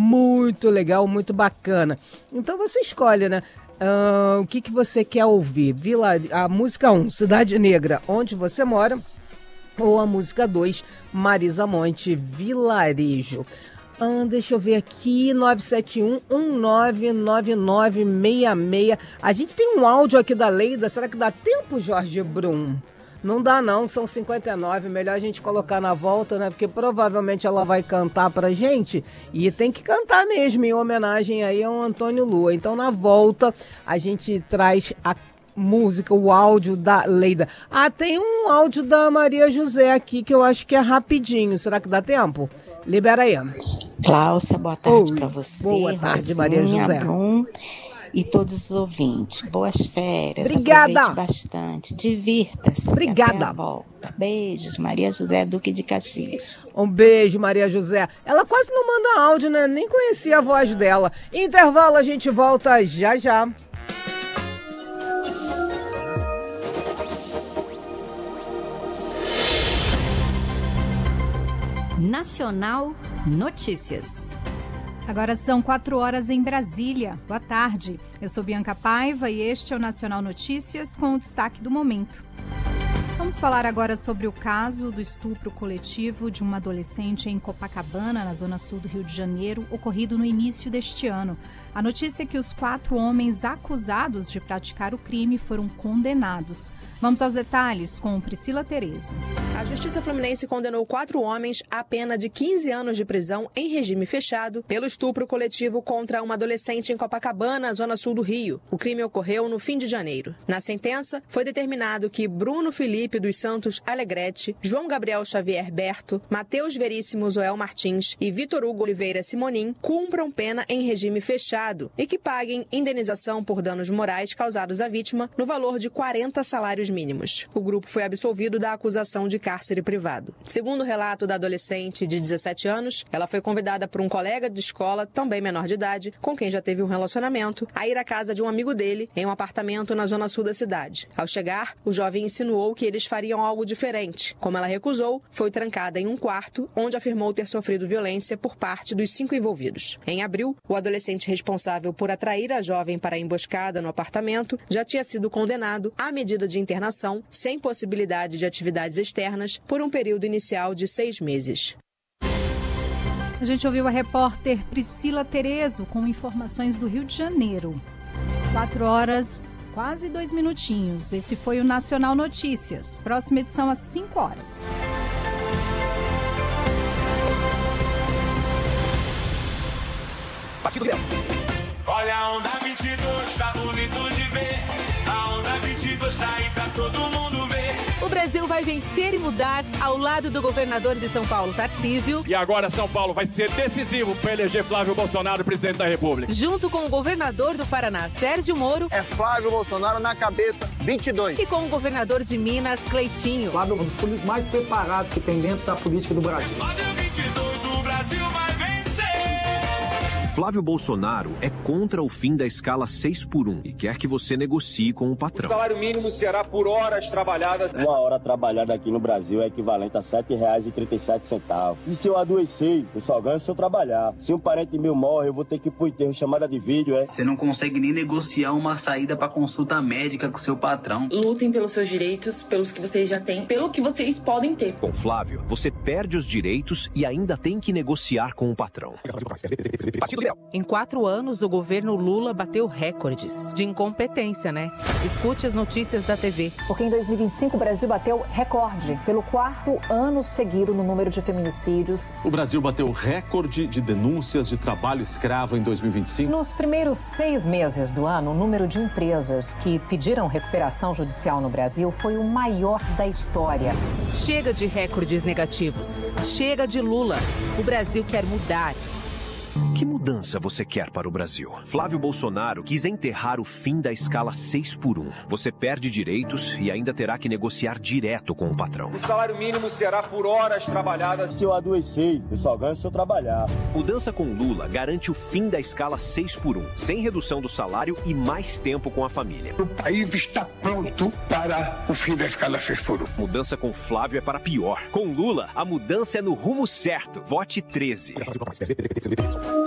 muito legal, muito bacana. Então você escolhe, né? O que você quer ouvir? A música 1, Cidade Negra, Onde Você Mora, ou a música 2, Marisa Monte, Vilarejo. Deixa eu ver aqui, 971-199966. A gente tem um áudio aqui da Leida, será que dá tempo, Jorge Brum? Não dá não, são 59, melhor a gente colocar na volta, né? Porque provavelmente ela vai cantar pra gente e tem que cantar mesmo, em homenagem aí ao Antônio Lua. Então na volta a gente traz a música, o áudio da Leida. Tem um áudio da Maria José aqui que eu acho que é rapidinho, será que dá tempo? Libera aí. Cláudia, boa tarde pra você. Boa tarde, Rosinha, Maria José. Brum e todos os ouvintes. Boas férias. Obrigada. Aproveite bastante. Divirta-se. Obrigada. Até a volta. Beijos. Maria José, Duque de Caxias. Um beijo, Maria José. Ela quase não manda áudio, né? Nem conhecia a voz dela. Intervalo, a gente volta já já. Nacional Notícias. Agora são 4 horas em Brasília. Boa tarde. Eu sou Bianca Paiva e este é o Nacional Notícias com o destaque do momento. Vamos falar agora sobre o caso do estupro coletivo de uma adolescente em Copacabana, na zona sul do Rio de Janeiro, ocorrido no início deste ano. A notícia é que os 4 homens acusados de praticar o crime foram condenados. Vamos aos detalhes com Priscila Terezo. A Justiça Fluminense condenou 4 homens à pena de 15 anos de prisão em regime fechado pelo estupro coletivo contra uma adolescente em Copacabana, zona sul do Rio. O crime ocorreu no fim de janeiro. Na sentença, foi determinado que Bruno Felipe dos Santos Alegrete, João Gabriel Xavier Berto, Matheus Veríssimo Zoel Martins e Vitor Hugo Oliveira Simonim cumpram pena em regime fechado e que paguem indenização por danos morais causados à vítima no valor de 40 salários mínimos. O grupo foi absolvido da acusação de cárcere privado. Segundo o relato da adolescente de 17 anos, ela foi convidada por um colega de escola, também menor de idade, com quem já teve um relacionamento, a ir à casa de um amigo dele em um apartamento na zona sul da cidade. Ao chegar, o jovem insinuou que eles fariam algo diferente. Como ela recusou, foi trancada em um quarto, onde afirmou ter sofrido violência por parte dos 5 envolvidos. Em abril, o adolescente responsável por atrair a jovem para a emboscada no apartamento já tinha sido condenado à medida de internação, sem possibilidade de atividades externas, por um período inicial de 6 meses. A gente ouviu a repórter Priscila Terezo com informações do Rio de Janeiro. 4 horas, quase 2 minutinhos. Esse foi o Nacional Notícias. Próxima edição às 5 horas. Partido Grêmio. Olha a onda 22, tá bonito de ver. A onda 22 tá aí pra todo mundo ver. O Brasil vai vencer e mudar ao lado do governador de São Paulo, Tarcísio. E agora São Paulo vai ser decisivo para eleger Flávio Bolsonaro presidente da República. Junto com o governador do Paraná, Sérgio Moro. É Flávio Bolsonaro na cabeça, 22. E com o governador de Minas, Cleitinho. Flávio é um dos políticos mais preparados que tem dentro da política do Brasil. Flávio 22, o Brasil vai vencer. Flávio Bolsonaro é contra o fim da escala 6x1 e quer que você negocie com o patrão. O salário mínimo será por horas trabalhadas. Uma hora trabalhada aqui no Brasil é equivalente a R$ 7,37. E se eu adoecer, eu só ganho se eu trabalhar. Se um parente meu morre, eu vou ter que ir pro enterro, chamada de vídeo, Você não consegue nem negociar uma saída para consulta médica com seu patrão. Lutem pelos seus direitos, pelos que vocês já têm, pelo que vocês podem ter. Com Flávio, você perde os direitos e ainda tem que negociar com o patrão. Em 4 anos, o governo Lula bateu recordes de incompetência, né? Escute as notícias da TV. Porque em 2025 o Brasil bateu recorde pelo 4º ano seguido no número de feminicídios. O Brasil bateu recorde de denúncias de trabalho escravo em 2025. Nos primeiros 6 meses do ano, o número de empresas que pediram recuperação judicial no Brasil foi o maior da história. Chega de recordes negativos. Chega de Lula. O Brasil quer mudar. Que mudança você quer para o Brasil? Flávio Bolsonaro quis enterrar o fim da escala 6x1. Você perde direitos e ainda terá que negociar direto com o patrão. O salário mínimo será por horas trabalhadas. Se eu adoecer, eu só ganho se eu trabalhar. Mudança com Lula garante o fim da escala 6x1, sem redução do salário e mais tempo com a família. O país está pronto para o fim da escala 6x1. Mudança com Flávio é para pior. Com Lula, a mudança é no rumo certo. Vote 13.